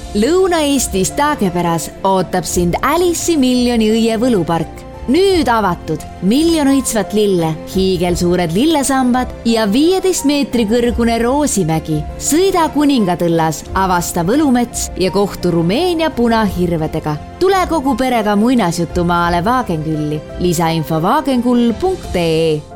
Lõuna-Eestis Taagepärás ootab sind Alice'i miljoni õie võlupark. Nüüd avatud 1 miljon õitsvat lille, hiigelsuured lillesambad ja 15 meetri kõrgune Roosimägi. Sõida Kuningatõllas, avasta Võlumets ja kohtu Rumeenia punahirvedega. Tule kogu perega muinasjutumaale Vaagenkülli. Lisainfo vaagenkull.ee